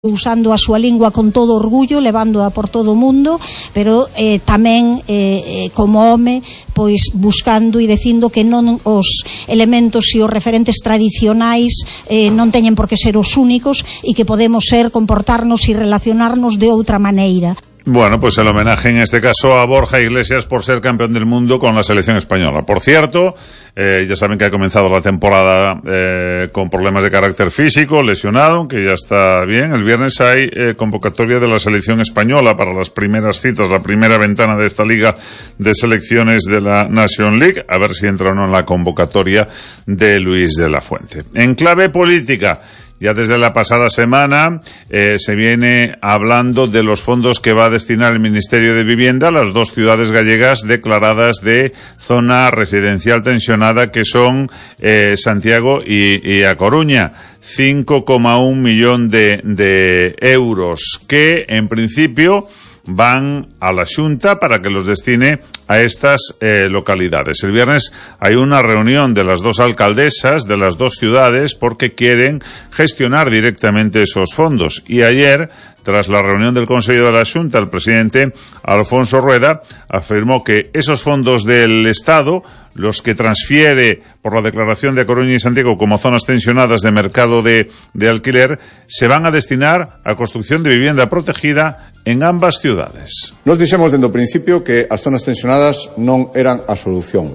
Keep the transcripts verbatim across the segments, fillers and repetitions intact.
usando a súa lingua con todo orgullo, levándoa por todo o mundo, pero eh, tamén eh, como home, pois buscando e dicindo que non os elementos e os referentes tradicionais eh, non teñen por que ser os únicos e que podemos ser, comportarnos e relacionarnos de outra maneira. Bueno, pues el homenaje en este caso a Borja Iglesias por ser campeón del mundo con la selección española. Por cierto, eh, ya saben que ha comenzado la temporada eh, con problemas de carácter físico, lesionado, que ya está bien. El viernes hay eh, convocatoria de la selección española para las primeras citas, la primera ventana de esta liga de selecciones de la Nation League, a ver si entra o no en la convocatoria de Luis de la Fuente. En clave política, ya desde la pasada semana eh, se viene hablando de los fondos que va a destinar el Ministerio de Vivienda a las dos ciudades gallegas declaradas de zona residencial tensionada, que son eh, Santiago y, y A Coruña. cinco coma uno millón de, de euros que, en principio, van a la Xunta para que los destine a estas eh, localidades. El viernes hay una reunión de las dos alcaldesas de las dos ciudades porque quieren gestionar directamente esos fondos. Y ayer, tras la reunión del Consejo de la Xunta, el presidente Alfonso Rueda afirmó que esos fondos del Estado, los que transfiere por la declaración de A Coruña y Santiago como zonas tensionadas de mercado de, de alquiler, se van a destinar a construcción de vivienda protegida en ambas ciudades. Nos dixemos dende o principio que as zonas tensionadas non eran a solución.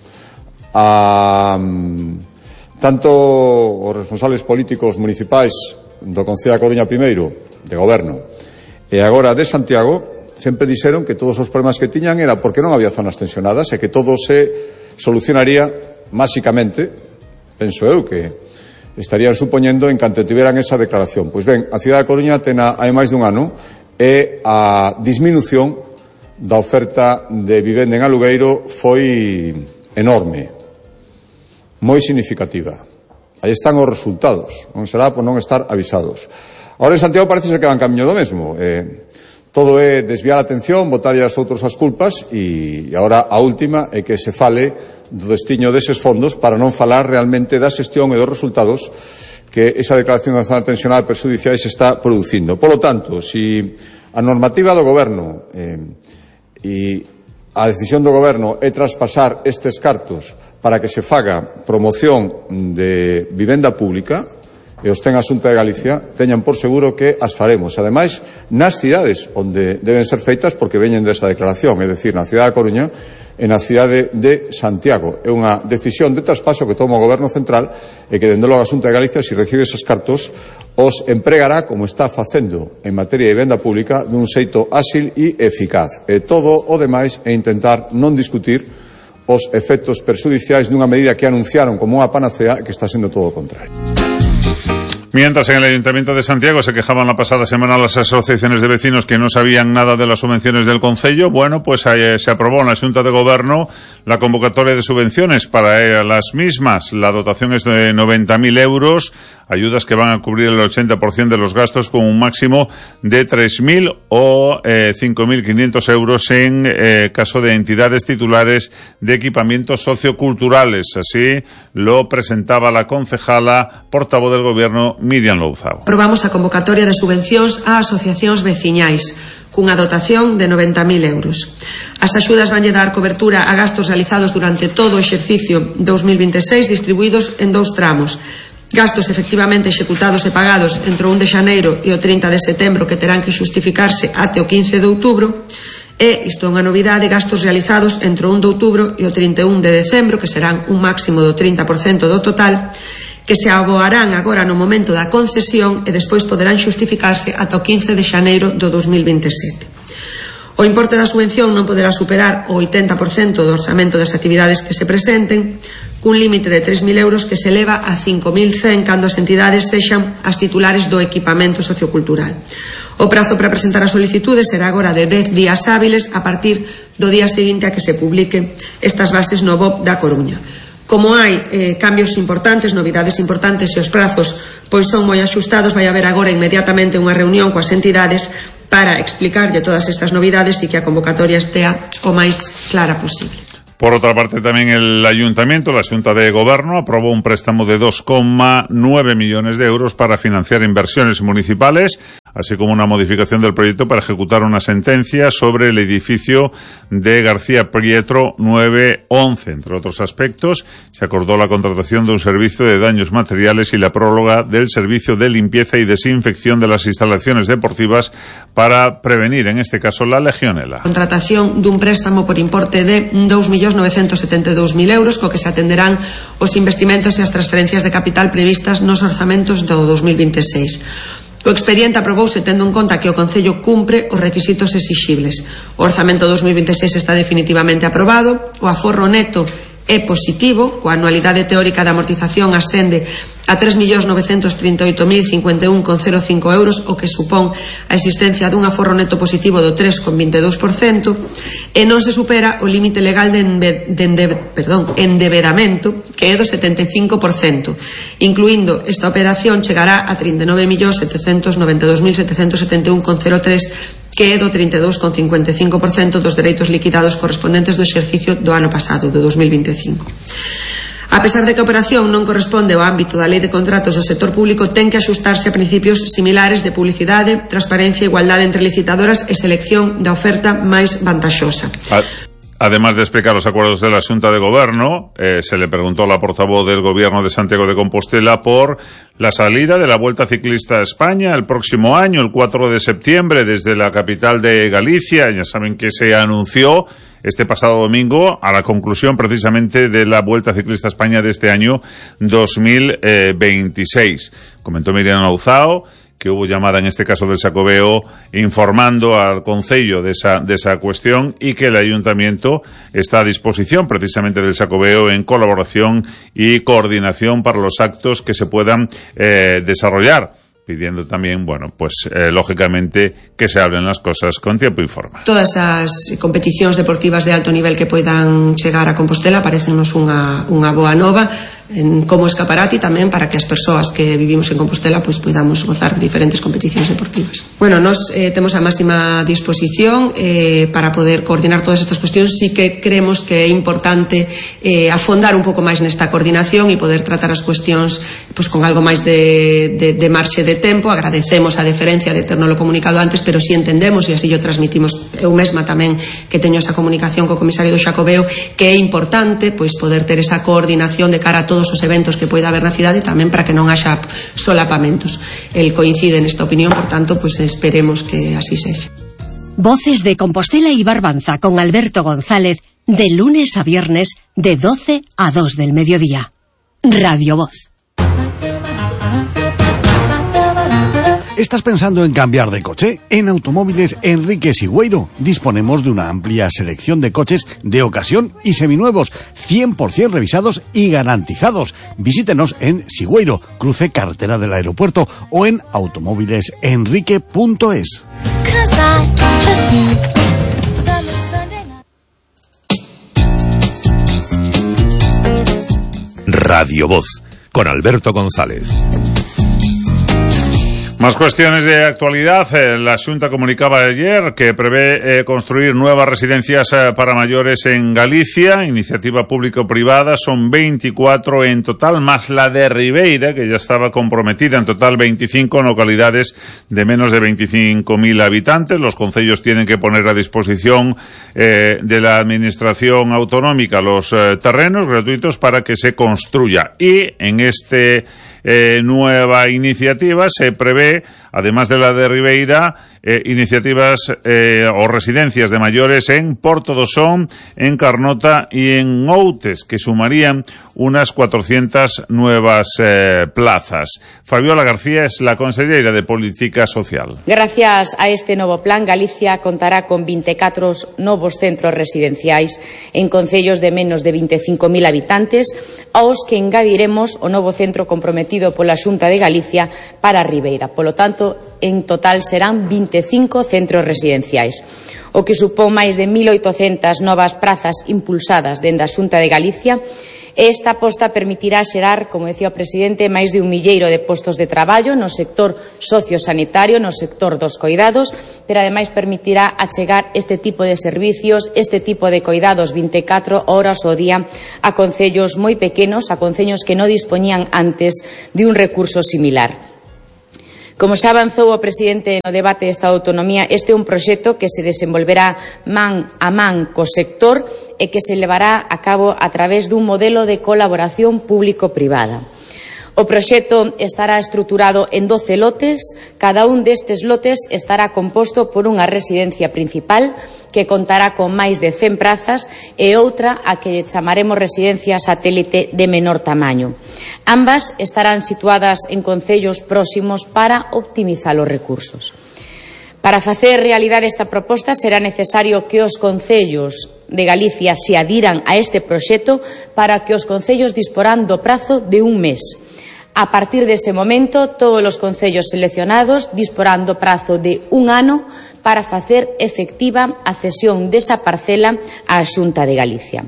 A, tanto os responsables políticos municipais do Concello de A Coruña primeiro, de goberno, e agora de Santiago, sempre dixeron que todos os problemas que tiñan era porque non había zonas tensionadas e que todo se solucionaría máxicamente, penso eu, que estarían supoñendo en canto tiveran esa declaración. Pois ben, a cidade de Coruña ten hai máis dun ano e a disminución da oferta de vivenda en alugueiro foi enorme, moi significativa. Aí están os resultados, non será por non estar avisados. Ahora en Santiago parece ser que van camiño do mesmo. Eh, todo é desviar a atención, botarlle as outros as culpas e, e agora a última é que se fale do destiño deses fondos para non falar realmente da xestión e dos resultados que esa declaración de zona tensionada perxudiciais está producindo. Por lo tanto, si a normativa do Goberno eh, e a decisión do Goberno é traspasar estes cartos para que se faga promoción de vivenda pública, e os ten a Xunta de Galicia, teñan por seguro que as faremos. Ademais, nas cidades onde deben ser feitas porque veñen desa declaración, é dicir, na cidade de Coruña e na cidade de Santiago. É unha decisión de traspaso que toma o Goberno Central e que, dende logo, a Xunta de Galicia, se recibe esos cartos, os empregará, como está facendo en materia de vivenda pública, dun xeito áxil e eficaz. E todo o demais é intentar non discutir os efectos perxudiciais dunha medida que anunciaron como unha panacea, que está sendo todo o contrario. Mientras en el Ayuntamiento de Santiago se quejaban la pasada semana las asociaciones de vecinos que no sabían nada de las subvenciones del Concello, bueno, pues eh, se aprobó en la Xunta de Goberno la convocatoria de subvenciones para eh, las mismas. La dotación es de noventa mil euros, ayudas que van a cubrir el ochenta por ciento de los gastos con un máximo de tres mil o eh, cinco mil quinientos euros en eh, caso de entidades titulares de equipamientos socioculturales. Así lo presentaba la concejala portavoz del Gobierno, Miriam Louzao. Aprobamos a convocatoria de subvencións a asociacións veciñais cunha dotación de noventa mil euros. As axudas vanlle dar cobertura a gastos realizados durante todo o exercicio dos mil vinte e seis distribuídos en dous tramos. Gastos efectivamente executados e pagados entre o un de xaneiro e o trinta de setembro que terán que xustificarse até o quince de outubro e, isto é unha novidade, gastos realizados entre o un de outubro e o trinta e un de decembro que serán un máximo do trinta por cento do total, que se aboarán agora no momento da concesión e despois poderán xustificarse ata o quince de xaneiro do dos mil vinte e sete. O importe da subvención non poderá superar o oitenta por cento do orzamento das actividades que se presenten, cun límite de tres mil euros que se eleva a cinco mil cen cando as entidades sexan as titulares do equipamento sociocultural. O prazo para presentar a solicitude será agora de dez días hábiles a partir do día seguinte a que se publique estas bases no B O P da Coruña. Como hai eh, cambios importantes, novidades importantes e os prazos pois son moi axustados, vai haber agora inmediatamente unha reunión coas entidades para explicarlle todas estas novidades e que a convocatoria estea o máis clara posible. Por otra parte, también el Ayuntamiento, la Xunta de Gobierno, aprobó un préstamo de dos coma nueve millones de euros para financiar inversiones municipales, así como una modificación del proyecto para ejecutar una sentencia sobre el edificio de García Prieto nueve once. Entre otros aspectos, se acordó la contratación de un servicio de daños materiales y la prórroga del servicio de limpieza y desinfección de las instalaciones deportivas para prevenir, en este caso, la legionela. Contratación dun préstamo por importe de dous millóns novecentos setenta e dous mil euros, co que se atenderán os investimentos e as transferencias de capital previstas nos orzamentos do dos mil veintiséis. O expediente aprobouse tendo en conta que o Concello cumpre os requisitos exixibles. O orzamento dos mil veintiséis está definitivamente aprobado, o aforro neto é positivo, coa anualidade teórica de amortización ascende a tres millóns novecentos trinta e oito mil cincuenta e un coma cero cinco euros, o que supón a existencia dun aforro neto positivo do tres coma vinte e dous por cento, e non se supera o límite legal de, enve, de ende, perdón, endebedamento, que é do setenta e cinco por cento. Incluindo esta operación, chegará a trinta e nove millóns setecentos noventa e dous mil setecentos setenta e un coma cero tres, que é do trinta e dous coma cincuenta e cinco por cento dos dereitos liquidados correspondentes do exercicio do ano pasado, do dos mil vinte e cinco. A pesar de que a operación non corresponde ao ámbito da Lei de Contratos do sector público, ten que axustarse a principios similares de publicidade, transparencia, igualdade entre licitadoras e selección da oferta máis vantaxosa. Además de explicar los acuerdos de la Xunta de Gobierno, eh, se le preguntó a la portavoz del Gobierno de Santiago de Compostela por la salida de la Vuelta Ciclista a España el próximo año, el cuatro de septiembre, desde la capital de Galicia. Ya saben que se anunció este pasado domingo a la conclusión precisamente de la Vuelta Ciclista a España de este año dos mil veintiséis. Comentó Miriam Auzao que hubo llamada en este caso del Xacobeo informando al Concello de esa, de esa cuestión, y que el Ayuntamiento está a disposición precisamente del Xacobeo en colaboración y coordinación para los actos que se puedan eh, desarrollar, pidiendo también, bueno, pues eh, lógicamente que se hablen las cosas con tiempo y forma. Todas as competicións deportivas de alto nivel que poidan chegar a Compostela parécennos unha, unha boa nova, en, como escaparate, e tamén para que as persoas que vivimos en Compostela pois podamos gozar de diferentes competicións deportivas. Bueno, nos eh, temos a máxima disposición eh, para poder coordinar todas estas cuestións. Sí que creemos que é importante eh, afondar un pouco máis nesta coordinación e poder tratar as cuestións pois con algo máis de, de, de marxe de tempo. Agradecemos a deferencia de terno comunicado antes, pero si entendemos, e así o transmitimos eu mesma tamén, que teño esa comunicación co comisario do Xacobeo, que é importante pois poder ter esa coordinación de cara a todos os eventos que poida haber na cidade, tamén para que non haxa solapamentos. El coincide nesta opinión, por tanto, pois esperemos que así sexa. Voces de Compostela y Barbanza con Alberto González, de lunes a viernes, de doce a dos del mediodía. Radio Voz. ¿Estás pensando en cambiar de coche? En Automóviles Enrique Sigüeiro disponemos de una amplia selección de coches de ocasión y seminuevos, cien por ciento revisados y garantizados. Visítenos en Sigüeiro, cruce carretera del aeropuerto, o en automóviles enrique punto es. Radio Voz, con Alberto González. Más cuestiones de actualidad. Eh, la Xunta comunicaba ayer que prevé eh, construir nuevas residencias eh, para mayores en Galicia, iniciativa público-privada, son veinticuatro en total, más la de Ribeira, que ya estaba comprometida, en total veinticinco en localidades de menos de veinticinco mil habitantes. Los concellos tienen que poner a disposición eh, de la administración autonómica los eh, terrenos gratuitos para que se construya. Y en este Eh, nueva iniciativa se prevé, además de la de Ribeira, eh, iniciativas eh, o residencias de mayores en Porto do Son, en Carnota y en Outes, que sumarían unas cuatrocientas nuevas eh, plazas. Fabiola García es la consellera de Política Social. Gracias a este novo plan, Galicia contará con veinticuatro novos centros residenciais en concellos de menos de veinticinco mil habitantes, aos que engadiremos o novo centro comprometido pola Xunta de Galicia para Ribeira. Polo tanto, en total serán veinticinco centros residenciais, o que supón máis de mil oitocentas novas prazas impulsadas dende a Xunta de Galicia Esta aposta permitirá xerar, como decía o presidente, máis de un milleiro de postos de traballo no sector sociosanitario, no sector dos coidados, pero ademais permitirá achegar este tipo de servicios, este tipo de coidados vinte e catro horas ao día a concellos moi pequenos, a concellos que non dispoñían antes de un recurso similar. Como xa avanzou o presidente no debate desta autonomía, este é un proxecto que se desenvolverá man a man co sector e que se levará a cabo a través dun modelo de colaboración público-privada. O proxecto estará estruturado en doce lotes, cada un destes lotes estará composto por unha residencia principal que contará con máis de cen prazas e outra a que chamaremos residencia satélite de menor tamaño. Ambas estarán situadas en concellos próximos para optimizar os recursos. Para facer realidade esta proposta será necesario que os concellos de Galicia se adiran a este proxecto para que os concellos disporán do prazo de un mes. A partir dese momento, todos os concellos seleccionados disporán do prazo de un ano para facer efectiva a cesión desa parcela á Xunta de Galicia.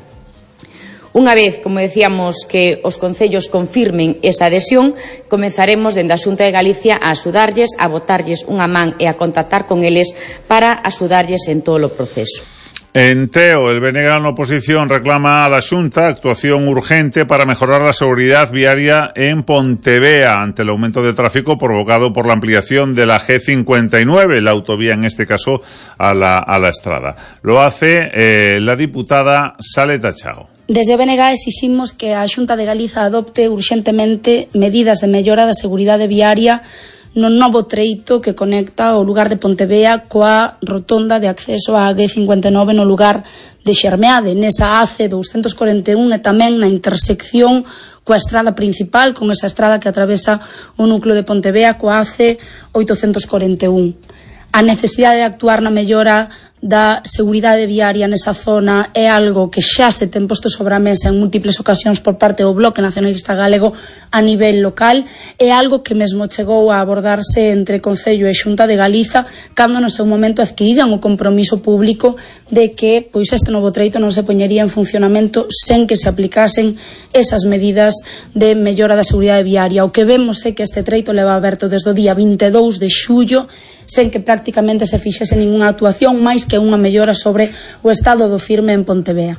Unha vez, como decíamos, que os concellos confirmen esta adhesión, comezaremos dende a Xunta de Galicia a axudarlles, a botarlles unha man e a contactar con eles para axudarlles en todo o proceso. En Teo, el B N G en la oposición reclama a la Xunta actuación urgente para mejorar la seguridad viaria en Pontevea ante el aumento de tráfico provocado por la ampliación de la G cincuenta y nueve, la autovía en este caso a la, a la Estrada. Lo hace eh, la diputada Saleta Chao. Desde o B N G exiximos que a Xunta de Galiza adopte urxentemente medidas de mellora da seguridade viaria no novo treito que conecta o lugar de Pontevea coa rotonda de acceso á G cincuenta e nove no lugar de Xermeade, nesa A C doscientos cuarenta e un e tamén na intersección coa estrada principal, con esa estrada que atravesa o núcleo de Pontevea coa A C oitocentos cuarenta e un. A necesidade de actuar na mellora da seguridade viaria nesa zona é algo que xa se ten posto sobre a mesa en múltiples ocasións por parte do Bloque Nacionalista Galego a nivel local, é algo que mesmo chegou a abordarse entre Concello e Xunta de Galiza cando no seu momento adquiriran o compromiso público de que pois este novo treito non se poñería en funcionamento sen que se aplicasen esas medidas de mellora da seguridade viaria. O que vemos é que este treito leva aberto desde o día vinte e dous de xullo sen que prácticamente se fixese ninguna actuación máis que unha mellora sobre o estado do firme en Pontevea.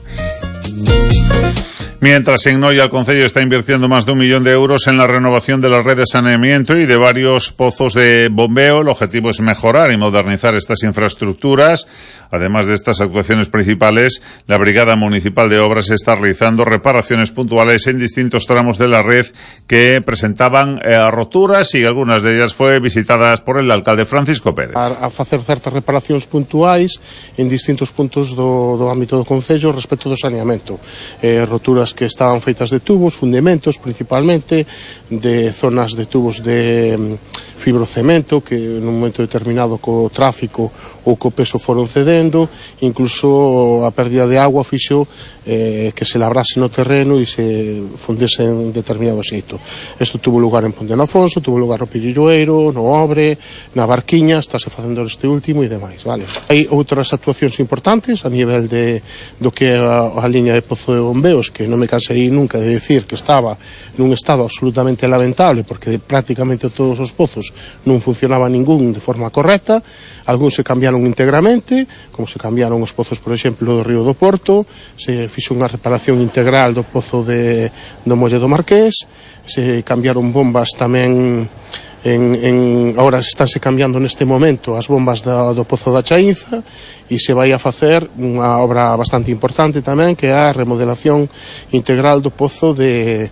Mientras en Noia el Concello está invirtiendo más de un millón de euros en la renovación de la red de saneamiento y de varios pozos de bombeo, el objetivo es mejorar y modernizar estas infraestructuras. Además de estas actuaciones principales, la Brigada Municipal de Obras está realizando reparaciones puntuales en distintos tramos de la red que presentaban eh, roturas y algunas de ellas fue visitadas por el alcalde Francisco Pérez. A, a facer certas reparacións puntuais en distintos puntos do, do ámbito do Concello respecto do saneamento. Eh, roturas que estaban feitas de tubos, fundamentos principalmente, de zonas de tubos de fibrocemento que nun momento determinado co tráfico ou co peso foron cedendo, incluso a pérdida de agua fixo eh, que se labrase no terreno e se fundese en determinado xeito. Isto tuvo lugar en Ponte de Afonso, tuvo lugar no Pirilloeiro, no Obre, na Barquiña, estáse facendo este último e demais, vale. Hai outras actuacións importantes a nivel de do que é a, a liña de pozo de bombeos, que non me cansaría nunca de decir que estaba nun estado absolutamente lamentable, porque prácticamente todos os pozos non funcionaba ningún de forma correcta, algúns se cambiaron íntegramente, como se cambiaron os pozos, por exemplo, do Río do Porto, se fixo unha reparación integral do pozo de, do Molle do Marqués, se cambiaron bombas tamén en, en ahora estánse cambiando neste momento as bombas da, do pozo da Chaínza e se vai a facer unha obra bastante importante tamén, que é a remodelación integral do pozo de,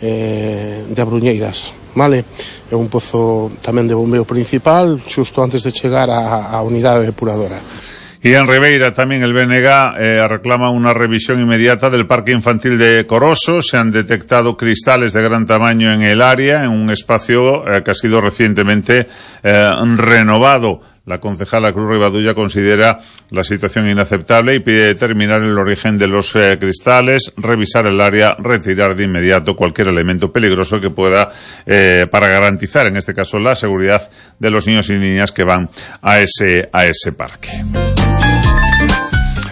eh, de Abruñeiras. Vale, é un pozo tamén de bombeo principal xusto antes de chegar á, á unidade depuradora. Y en Ribeira también el B N G eh, reclama una revisión inmediata del parque infantil de Coroso. Se han detectado cristales de gran tamaño en el área, en un espacio eh, que ha sido recientemente eh, renovado. La concejala Cruz Ribadulla considera la situación inaceptable y pide determinar el origen de los eh, cristales, revisar el área, retirar de inmediato cualquier elemento peligroso que pueda, eh, para garantizar, en este caso, la seguridad de los niños y niñas que van a ese, a ese parque.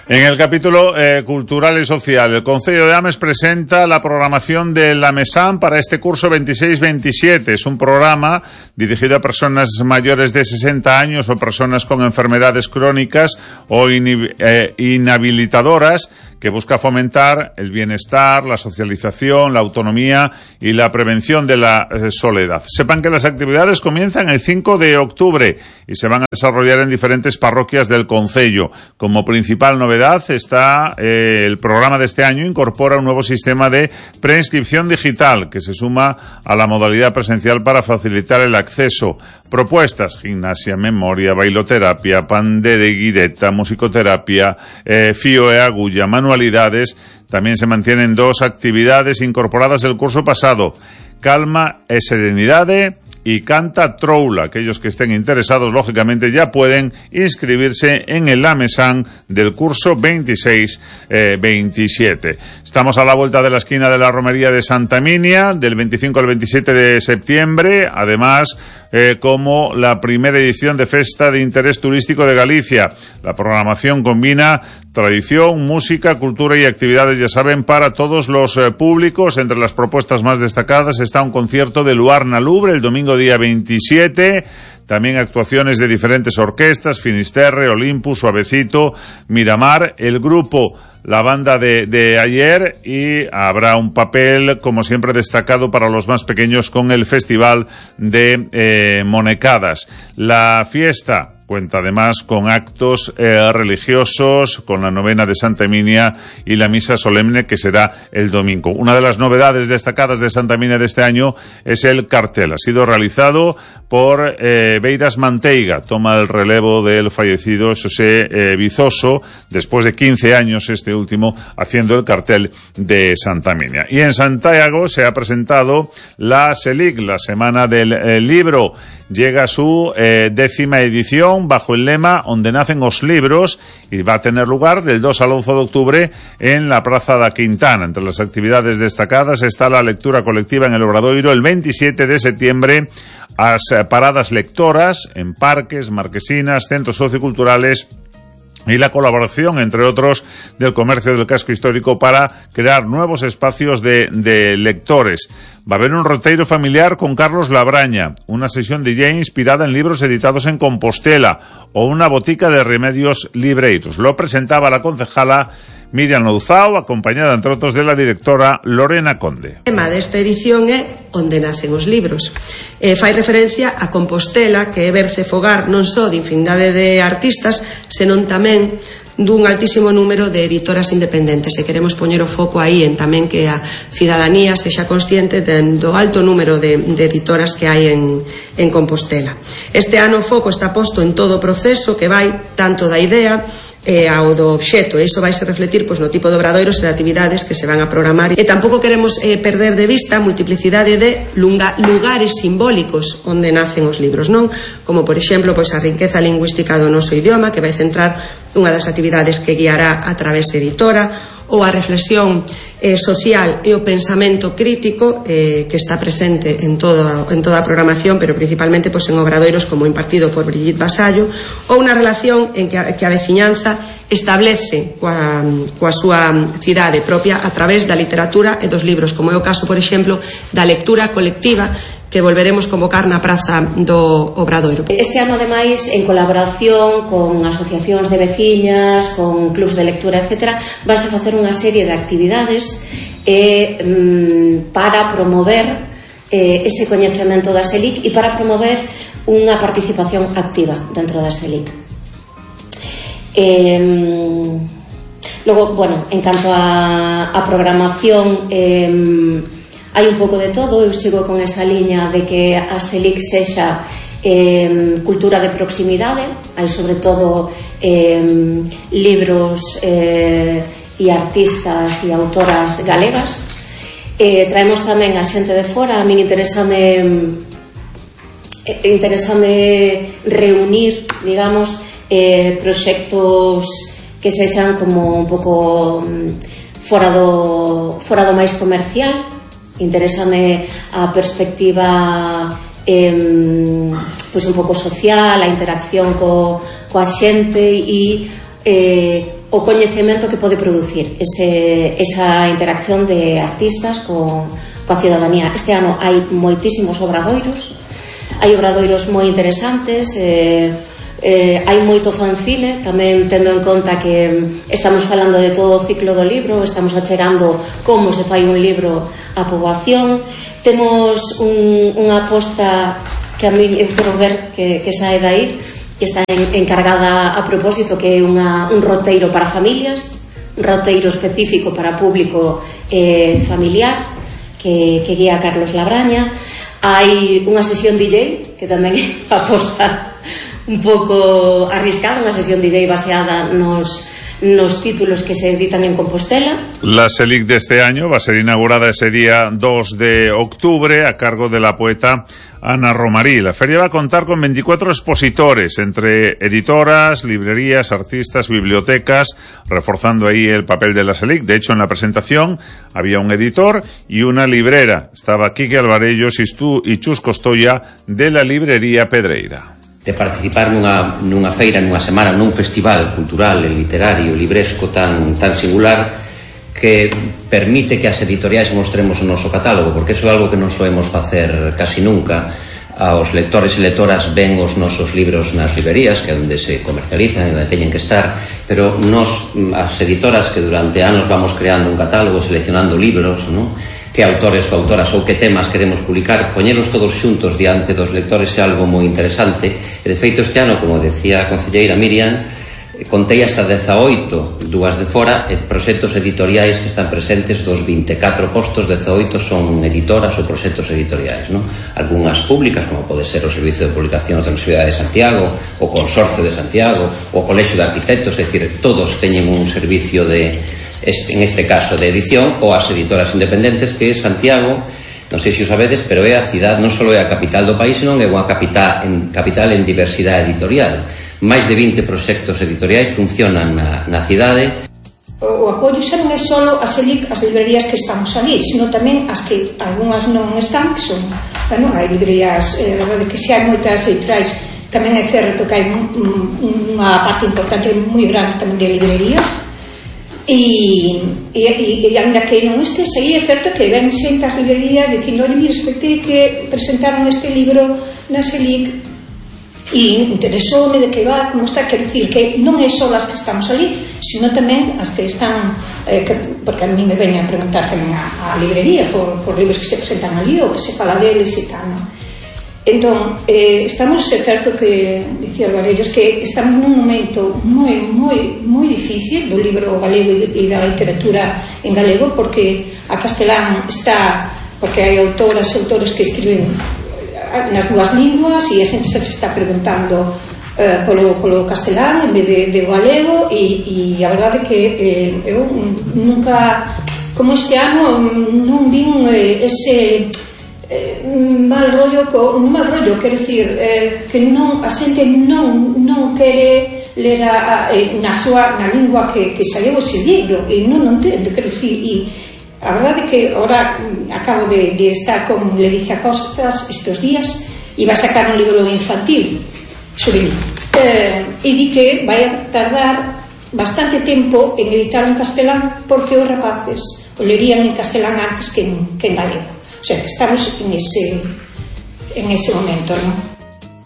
En el capítulo eh, cultural y social, el Concello de Ames presenta la programación del AMESAN para este curso veintiséis veintisiete. Es un programa dirigido a personas mayores de sesenta años o personas con enfermedades crónicas o inhib- eh, inhabilitadoras, que busca fomentar el bienestar, la socialización, la autonomía y la prevención de la eh, soledad. Sepan que las actividades comienzan el cinco de octubre y se van a desarrollar en diferentes parroquias del concello. Como principal novedad está eh, el programa de este año incorpora un nuevo sistema de preinscripción digital que se suma a la modalidad presencial para facilitar el acceso. Propuestas: gimnasia, memoria, bailoterapia, pande de guireta, musicoterapia, eh, fío e agulla, manualidades. También se mantienen dos actividades incorporadas del curso pasado: calma e serenidade y canta troula. Aquellos que estén interesados, lógicamente, ya pueden inscribirse en el AMESAN del curso veintiséis veintisiete. Estamos a la vuelta de la esquina de la romería de Santa Emilia, del veinticinco al veintisiete de septiembre, además eh, como la primera edición de Festa de Interés Turístico de Galicia. La programación combina tradición, música, cultura y actividades, ya saben, para todos los eh, públicos. Entre las propuestas más destacadas está un concierto de Luarna Lubre el domingo día veintisiete. También actuaciones de diferentes orquestas: Finisterre, Olympus, Suavecito, Miramar, el grupo La Banda de, de ayer, y habrá un papel, como siempre, destacado para los más pequeños con el Festival de eh, Monecadas. La fiesta cuenta además con actos eh, religiosos, con la novena de Santa Emilia y la misa solemne, que será el domingo. Una de las novedades destacadas de Santa Emilia de este año es el cartel. Ha sido realizado por eh, Beiras Manteiga. Toma el relevo del fallecido José eh, Vizoso, después de quince años este último haciendo el cartel de Santa Emilia. Y en Santiago se ha presentado la SELIC, la Semana del eh, Libro. Llega a su eh, décima edición bajo el lema Onde nacen os libros, y va a tener lugar del dos al once de octubre en la Praza da Quintana. Entre las actividades destacadas está la lectura colectiva en el Obradoiro el veintisiete de septiembre, as paradas lectoras en parques, marquesinas, centros socioculturales y la colaboración, entre otros, del comercio del casco histórico para crear nuevos espacios de, de lectores. Va a haber un roteiro familiar con Carlos Labraña, una sesión D J inspirada en libros editados en Compostela o una botica de remedios libreiros. Lo presentaba la concejala Miriam Louzao, acompañada, entre otros, de la directora Lorena Conde. O tema desta edición é Onde nacen os libros. Eh, fai referencia a Compostela, que é berce fogar non só de infinidade de artistas, senón tamén dun altísimo número de editoras independentes, e queremos poñer o foco aí en tamén que a cidadanía sexa consciente do alto número de, de editoras que hai en, en Compostela. Este ano o foco está posto en todo o proceso, que vai tanto da idea eh, ao do obxecto, e iso vai se refletir pois, no tipo de obradoiros e de actividades que se van a programar. E tampouco queremos eh, perder de vista a multiplicidade de lunga, lugares simbólicos onde nacen os libros, non? Como, por exemplo, pois, a riqueza lingüística do noso idioma, que vai centrar unha das actividades que guiará a Través Editora, ou a reflexión eh, social e o pensamento crítico eh, que está presente en toda, en toda a programación, pero principalmente pois, en obradoiros como impartido por Brigitte Vasallo, ou unha relación en que a, que a veciñanza establece coa, coa súa cidade propia a través da literatura e dos libros, como é o caso, por exemplo, da lectura colectiva que volveremos convocar na Praza do Obradoiro. Este ano, ademais, en colaboración con asociacións de veciñas, con clubs de lectura, etcétera, vas a facer unha serie de actividades eh, para promover eh, ese coñecemento da SELIC e para promover unha participación activa dentro da SELIC. Eh, logo, bueno, en canto a, a programación, eh, hai un pouco de todo. Eu sigo con esa liña de que a SELIC sexa eh, cultura de proximidade. Hai sobre todo eh, libros eh, e artistas e autoras galegas. Eh, traemos tamén a xente de fora. A min interésame interésame reunir, digamos, eh, proxectos que sexan como un pouco fora do, fora do máis comercial. Interésame a perspectiva eh, pois un pouco social, a interacción co, coa xente e eh, o coñecemento que pode producir ese, esa interacción de artistas con, coa cidadanía. Este ano hai moitísimos obradoiros, hai obradoiros moi interesantes, eh, eh, hai moito fanzine, tamén tendo en conta que estamos falando de todo o ciclo do libro, estamos achegando como se fai un libro á poboación. Temos un, unha aposta que a mí eu quero ver que, que sae dai, que está en, encargada a propósito, que é unha, un roteiro para familias, un roteiro específico para público eh, familiar, que, que guía Carlos Labraña. Hai unha sesión D J, que tamén é aposta un pouco arriscada, unha sesión D J baseada nos, nos títulos que se editan en Compostela. La SELIC de este año va a ser inaugurada ese día dos de octubre a cargo de la poeta Ana Romarí. La feria va a contar con veinticuatro expositores, entre editoras, librerías, artistas, bibliotecas, reforzando ahí el papel de la SELIC. De hecho, en la presentación había un editor y una librera. Estaba Quique Alvarellos y Chus Costoya de la librería Pedreira. De participar nunha, nunha feira, nunha semana, nun festival cultural, literario, libresco tan, tan singular, que permite que as editoriais mostremos o noso catálogo, porque iso é algo que non soemos facer casi nunca. Aos lectores e lectoras ven os nosos libros nas librerías, que é onde se comercializan, onde teñen que estar, pero nos, as editoras que durante anos vamos creando un catálogo, seleccionando libros, ¿no?, que autores ou autoras ou que temas queremos publicar, poñelos todos xuntos diante dos lectores é algo moi interesante. E de feito este ano, como decía a concelleira Miriam, contei hasta dezaoito, dúas de fora, e proxectos editoriais que están presentes dos vinte e catro postos, dezaoito son editoras ou proxectos editoriais, ¿no? Algúnas públicas, como pode ser o Servicio de Publicacións da Universidade de Santiago, o Consorcio de Santiago, o Colexio de Arquitectos, é dicir, todos teñen un servicio de, este, en este caso, de edición, ou as editoras independentes, que é Santiago, non sei se o sabedes, pero é a cidade, non só é a capital do país, senón é unha capital en, capital en diversidade editorial. Máis de vinte proxectos editoriais funcionan na, na cidade. O apoio xa non é só a SELIC, as librerías que estamos ali, sino tamén as que algunhas non están, que son, bueno, hai librerías, é eh, verdade que xa hai moitas editoriais, tamén é certo que hai unha parte importante moi grande tamén de librerías, e, e, e, e ainda que non estes aí, é certo que ven xentas librerías dicindo, oi, mire, escoitei que presentaron este libro na SELIC e interesoume de que va, como está, quero dicir que non é só as que estamos ali, sino tamén as que están, eh, que, porque a mí me veñan a preguntar tamén a, a librería por, por libros que se presentan ali ou que se fala deles e tal, non? Entón, eh, estamos, é certo que dicía Alvarellos que estamos nun momento moi, moi, moi difícil do libro galego e da literatura en galego, porque a castelán está, porque hai autoras e autores que escriben nas dúas linguas e a xente se está preguntando uh, polo, polo castelán en vez de, de galego e, e a verdade é que eh, eu nunca, como este ano non vin eh, ese eh, mal rollo, un mal rollo, quero dicir eh, que non, a xente non, non quere ler a, a, na súa na lingua que, que saiu ese libro e non o entendo, quero dicir, e a verdade é que agora acabo de, de estar con Ledicia Costas estes días e vai sacar un libro infantil xuvenil eh, e di que vai a tardar bastante tempo en editarlo en castelán porque os rapaces o lerían en castelán antes que en, que en galego, o sea que estamos en ese en ese momento, ¿no?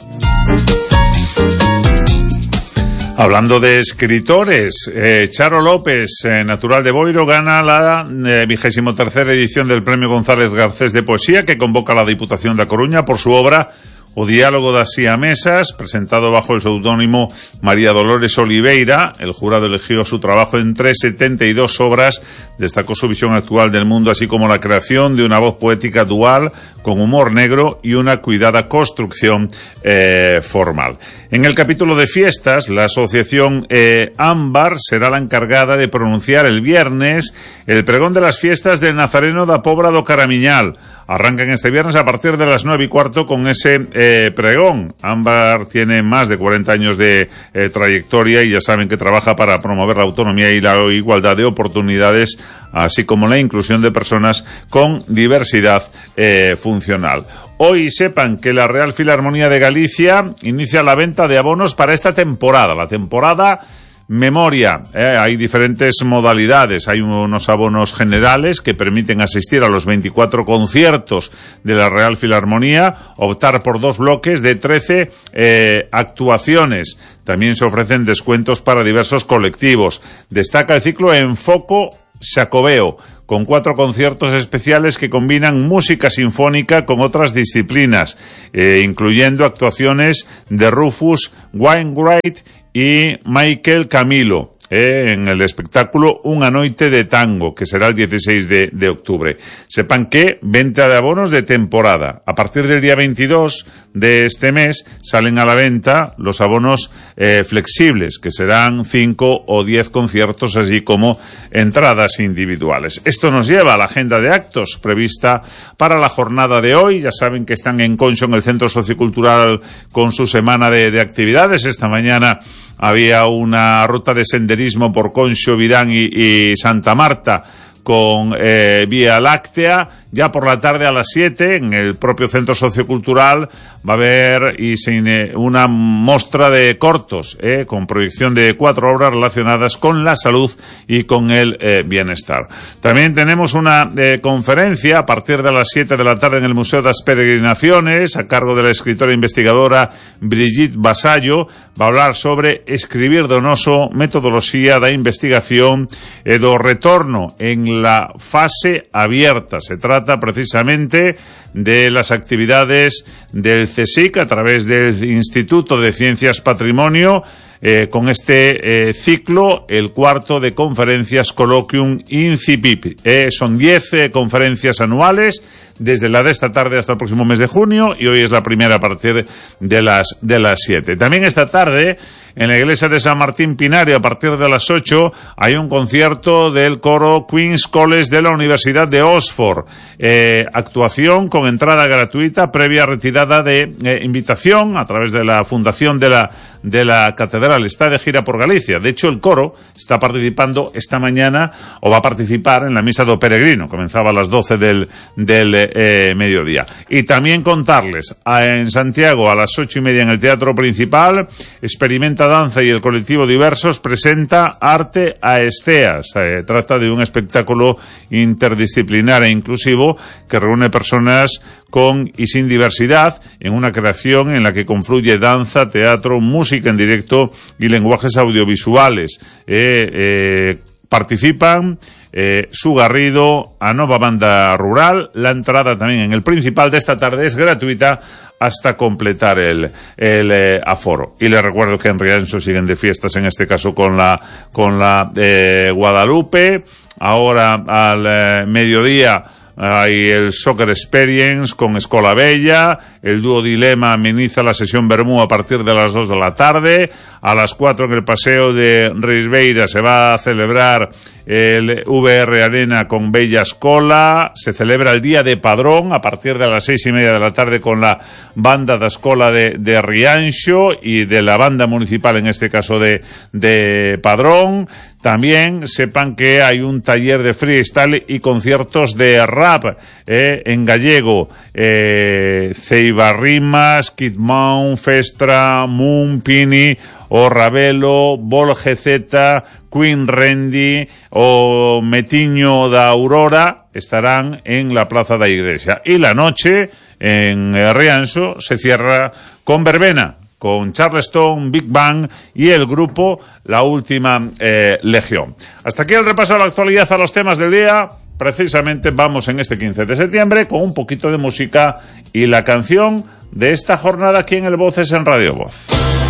Hablando de escritores, eh, Charo López, eh, natural de Boiro, gana la vigésimo tercera edición del Premio González Garcés de Poesía, que convoca la Diputación de A Coruña por su obra O Diálogo das Siamesas, presentado bajo el seudónimo María Dolores Oliveira. El jurado eligió su trabajo entre setenta y dos obras, destacó su visión actual del mundo, así como la creación de una voz poética dual, con humor negro y una cuidada construcción eh, formal. En el capítulo de fiestas, la asociación eh, Ámbar será la encargada de pronunciar el viernes el pregón de las fiestas del Nazareno da Pobra do Caramiñal. Arrancan este viernes a partir de las nueve y cuarto con ese eh, pregón. Ámbar tiene más de cuarenta años de eh, trayectoria y ya saben que trabaja para promover la autonomía y la igualdad de oportunidades, así como la inclusión de personas con diversidad eh, funcional. Hoy sepan que la Real Filarmonía de Galicia inicia la venta de abonos para esta temporada, la temporada memoria. Eh, hay diferentes modalidades. Hay unos abonos generales que permiten asistir a los veinticuatro conciertos de la Real Filarmonía, optar por dos bloques de trece eh, actuaciones. También se ofrecen descuentos para diversos colectivos. Destaca el ciclo Enfoco Xacobeo, con cuatro conciertos especiales que combinan música sinfónica con otras disciplinas, eh, incluyendo actuaciones de Rufus Wainwright y Michael Camilo. Eh, en el espectáculo Unha noite de tango, que será el dieciséis de octubre. Sepan que venta de abonos de temporada. A partir del día veintidós de este mes salen a la venta los abonos eh, flexibles, que serán cinco o diez conciertos, así como entradas individuales. Esto nos lleva a la agenda de actos prevista para la jornada de hoy. Ya saben que están en Conxo, en el Centro Sociocultural, con su semana de, de actividades. Esta mañana había una ruta de senderismo por Conxo, Vidán y, y Santa Marta con eh, Vía Láctea. Ya por la tarde a las siete, en el propio Centro Sociocultural, va a haber y sin, eh, una muestra de cortos, eh, con proyección de cuatro obras relacionadas con la salud y con el eh, bienestar. También tenemos una eh, conferencia a partir de las siete de la tarde en el Museo das Peregrinaciones, a cargo de la escritora e investigadora Brigitte Vasallo. Va a hablar sobre escribir donoso, metodoloxía da investigación e do retorno en la fase abierta. Se trata precisamente de las actividades del CSIC a través del Instituto de Ciencias Patrimonio, eh, con este eh, ciclo, el cuarto de conferencias Colloquium Incipit. Eh, son diez eh, conferencias anuales, desde la de esta tarde hasta el próximo mes de junio, y hoy es la primera a partir de las de las siete. También esta tarde, en la iglesia de San Martín Pinario, a partir de las ocho, hay un concierto del coro Queen's College de la Universidad de Oxford. Eh, actuación con entrada gratuita, previa retirada de eh, invitación a través de la fundación de la de la catedral. Está de gira por Galicia. De hecho, el coro está participando esta mañana, o va a participar en la misa do Peregrino. Comenzaba a las doce del, del eh, mediodía. Y también contarles, a, en Santiago, a las ocho y media en el Teatro Principal, Experimenta Danza y el colectivo Diversos presenta Arte a Esteas. Eh, trata de un espectáculo interdisciplinar e inclusivo que reúne personas con y sin diversidad en una creación en la que confluye danza, teatro, música en directo y lenguajes audiovisuales. Eh, eh, participan eh, Su Garrido, a Nova Banda Rural. La entrada también en el Principal de esta tarde es gratuita hasta completar el, el eh, aforo. Y les recuerdo que en Rianxo siguen de fiestas, en este caso con la, con la eh, Guadalupe. Ahora al eh, mediodía hay el Soccer Experience con Escola Bella. El dúo Dilema ameniza la sesión Bermú a partir de las dos de la tarde. A las cuatro en el Paseo de Risbeira se va a celebrar el V R Arena con Bella Escola. Se celebra el Día de Padrón a partir de las seis y media de la tarde con la banda da Escola de, de Rianxo y de la banda municipal, en este caso de, de Padrón. También sepan que hay un taller de freestyle y conciertos de rap eh, en gallego. Eh, Ceiba Rimas, Kid Mount, Festra, Moon, Pini, o Ravelo, Bol G Z, Queen Randy o Metiño da Aurora estarán en la Plaza da Iglesia. Y la noche en Rianxo se cierra con verbena, con Charleston, Big Bang y el grupo La Última eh, Legión. Hasta aquí el repaso a la actualidad, a los temas del día. Precisamente vamos en este quince de septiembre con un poquito de música y la canción de esta jornada aquí en el Voces en Radio Voz.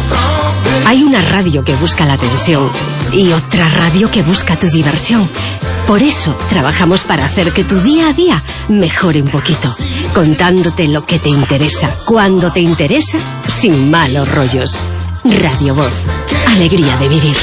Hay una radio que busca la atención y otra radio que busca tu diversión. Por eso trabajamos para hacer que tu día a día mejore un poquito, contándote lo que te interesa, cuando te interesa, sin malos rollos. Radio Voz, alegría de vivir.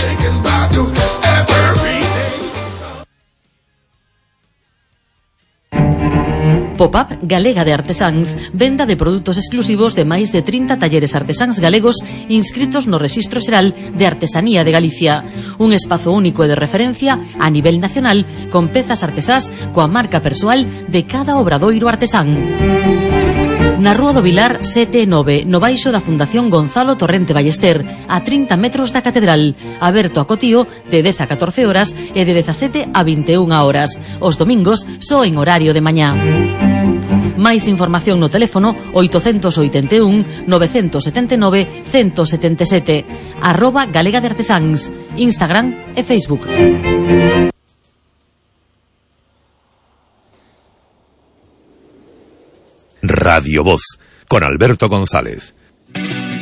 Pop-up Galega de Artesáns, venda de produtos exclusivos de máis de trinta talleres artesáns galegos inscritos no Rexistro Xeral de Artesanía de Galicia. Un espazo único e de referencia a nivel nacional con pezas artesás coa marca persoal de cada obradoiro artesán. Na Rúa do Vilar sete e nove, no baixo da Fundación Gonzalo Torrente Ballester, a trinta metros da Catedral. Aberto a cotío de dez a catorce horas e de dezasete a vinte e unha horas. Os domingos só en horario de mañá. Máis información no teléfono oitocentos oitenta e un, novecentos setenta e nove, ciento setenta e sete. Arroba Galega de Artesáns, Instagram e Facebook. Radio Voz, con Alberto González.